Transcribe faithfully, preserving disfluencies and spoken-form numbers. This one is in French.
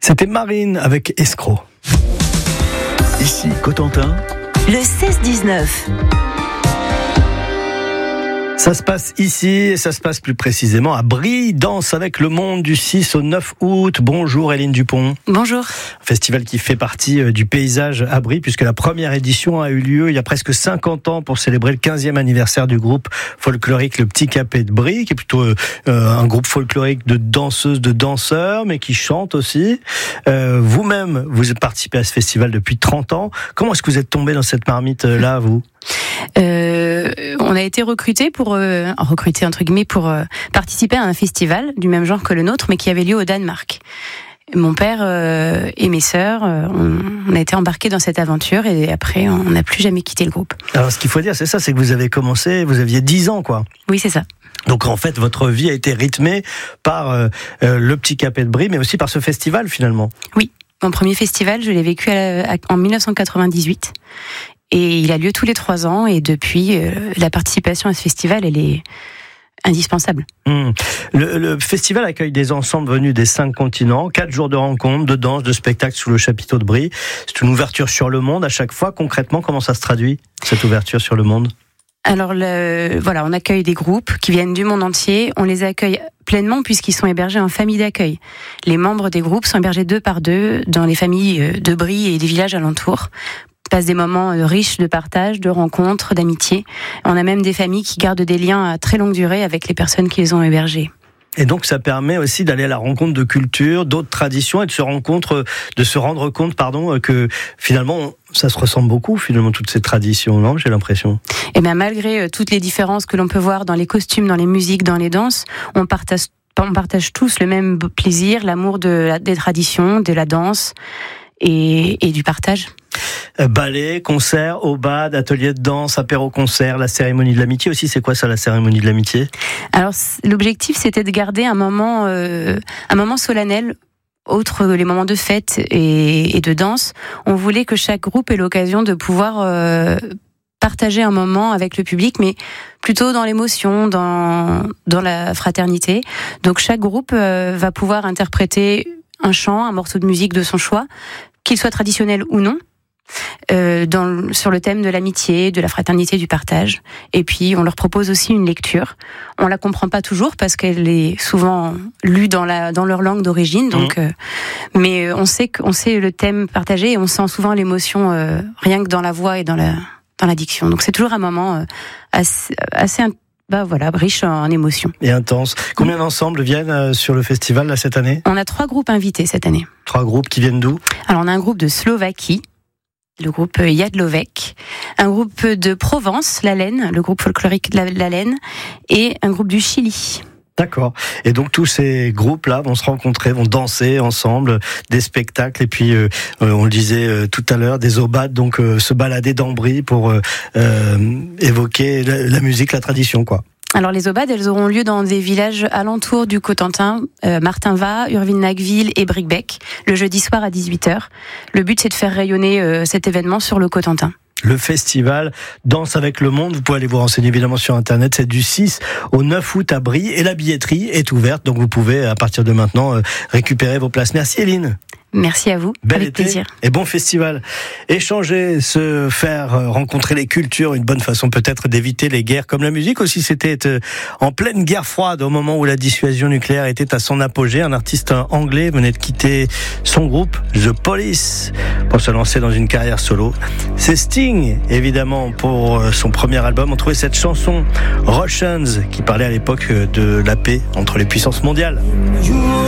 C'était Marine avec Escroc. Ici Cotentin, le seize dix-neuf. Ça se passe ici et ça se passe plus précisément à Brie, Danse avec le monde du six au neuf août. Bonjour Hélène Dupont. Bonjour. Un festival qui fait partie du paysage à Brie puisque la première édition a eu lieu il y a presque cinquante ans pour célébrer le quinzième anniversaire du groupe folklorique Le Petit Capet de Brie, qui est plutôt euh, un groupe folklorique de danseuses, de danseurs, mais qui chante aussi. Euh, vous-même, vous participez à ce festival depuis trente ans. Comment est-ce que vous êtes tombé dans cette marmite-là, vous ? Euh, on a été recrutés pour euh, recrutés entre guillemets pour euh, participer à un festival du même genre que le nôtre, mais qui avait lieu au Danemark. Mon père euh, et mes sœurs, euh, on, on a été embarqués dans cette aventure et après on n'a plus jamais quitté le groupe. Alors ce qu'il faut dire, c'est ça, c'est que vous avez commencé, vous aviez dix ans, quoi. Oui, c'est ça. Donc en fait, votre vie a été rythmée par euh, euh, le Petit Capet de Brie, mais aussi par ce festival finalement. Oui, mon premier festival, je l'ai vécu à, à, en dix-neuf cent quatre-vingt-dix-huit. Et il a lieu tous les trois ans, et depuis, euh, la participation à ce festival, elle est indispensable. Mmh. Le, le festival accueille des ensembles venus des cinq continents, quatre jours de rencontres, de danse, de spectacles sous le chapiteau de Brie. C'est une ouverture sur le monde à chaque fois. Concrètement, comment ça se traduit, cette ouverture sur le monde ? Alors le, voilà, on accueille des groupes qui viennent du monde entier. On les accueille pleinement puisqu'ils sont hébergés en famille d'accueil. Les membres des groupes sont hébergés deux par deux dans les familles de Brie et des villages alentours. Passent des moments riches de partage, de rencontres, d'amitié. On a même des familles qui gardent des liens à très longue durée avec les personnes qui les ont hébergées. Et donc ça permet aussi d'aller à la rencontre de cultures, d'autres traditions et de se rencontre, de se rendre compte, pardon, que finalement ça se ressemble beaucoup finalement toutes ces traditions, non ? J'ai l'impression. Et bien malgré toutes les différences que l'on peut voir dans les costumes, dans les musiques, dans les danses, on partage, on partage tous le même plaisir, l'amour de la, des traditions, de la danse et, et du partage. Ballet, concert, aubade, atelier de danse, apéro-concert, la cérémonie de l'amitié aussi. C'est quoi ça, la cérémonie de l'amitié ? Alors, l'objectif, c'était de garder un moment, euh, un moment solennel, autre les moments de fête et, et de danse. On voulait que chaque groupe ait l'occasion de pouvoir euh, partager un moment avec le public, mais plutôt dans l'émotion, dans, dans la fraternité. Donc, chaque groupe euh, va pouvoir interpréter un chant, un morceau de musique de son choix, qu'il soit traditionnel ou non. Euh, dans, sur le thème de l'amitié, de la fraternité, du partage. Et puis, on leur propose aussi une lecture. On la comprend pas toujours parce qu'elle est souvent lue dans, la, dans leur langue d'origine. Donc, mmh. euh, mais on sait, on sait le thème partagé et on sent souvent l'émotion euh, rien que dans la voix et dans la, dans la diction. Donc, c'est toujours un moment euh, assez, assez bah voilà, riche en émotions. Et intense. Combien d'ensembles viennent euh, sur le festival là, cette année ? On a trois groupes invités cette année. Trois groupes qui viennent d'où ? Alors, on a un groupe de Slovaquie, le groupe Jadlovec, un groupe de Provence, La Laine, le groupe folklorique La, La Laine, et un groupe du Chili. D'accord. Et donc tous ces groupes-là vont se rencontrer, vont danser ensemble, des spectacles, et puis euh, on le disait euh, tout à l'heure, des aubades, donc euh, se balader dans Brie pour euh, euh, évoquer la, la musique, la tradition, quoi. Alors les aubades, elles auront lieu dans des villages alentours du Cotentin, euh, Martinvat, Urville-Nacqueville et Bricbec, le jeudi soir à dix-huit heures. Le but, c'est de faire rayonner euh, cet événement sur le Cotentin. Le festival Danse avec le monde, vous pouvez aller vous renseigner évidemment sur internet, c'est du six au neuf août à Brie et la billetterie est ouverte, donc vous pouvez à partir de maintenant euh, récupérer vos places. Merci Hélène. Merci à vous, Bel avec été plaisir. Et bon festival. Échanger, se faire rencontrer les cultures, une bonne façon peut-être d'éviter les guerres, comme la musique aussi. C'était en pleine guerre froide, au moment où la dissuasion nucléaire était à son apogée. Un artiste anglais venait de quitter son groupe, The Police, pour se lancer dans une carrière solo. C'est Sting, évidemment, pour son premier album. On trouvait cette chanson Russians, qui parlait à l'époque de la paix entre les puissances mondiales.